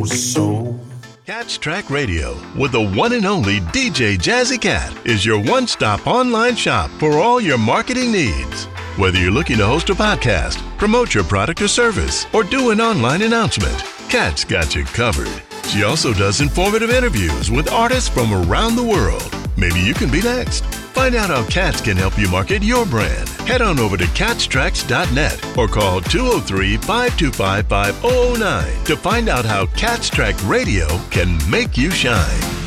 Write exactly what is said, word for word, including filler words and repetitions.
So Cat's Track Radio with the one and only D J Jazzy Cat is your one-stop online shop for all your marketing needs. Whether you're looking to host a podcast, promote your product or service, or do an online announcement, Cat's got you covered. She also does informative interviews with artists from around the world. Maybe you can be next. Find out how Cats can help you market your brand. Head on over to cats tracks dot net or call two oh three, five two five, five oh oh nine to find out how Cats Track Radio can make you shine.